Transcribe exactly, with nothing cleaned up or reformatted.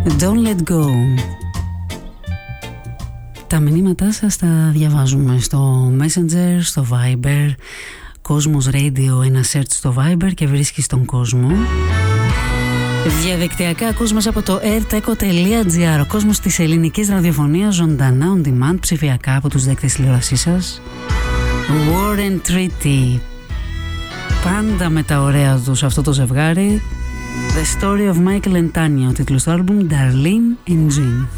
Don't let go. Τα μηνύματά σας τα διαβάζουμε στο Messenger, στο Viber. Κόσμος Radio, ένα search στο Viber και βρίσκεις τον κόσμο. Διαδικτυακά ακούς μέσα από το airteco τελεία gr. Ο κόσμος της ελληνικής ραδιοφωνίας ζωντανά on demand, ψηφιακά από τους δέκτες τηλεόρασής σας. War and Treaty. Πάντα με τα ωραία τους αυτό το ζευγάρι. The Story of Michael and Tanya, ο τίτλος του άλμπουμ Darlene and Jean.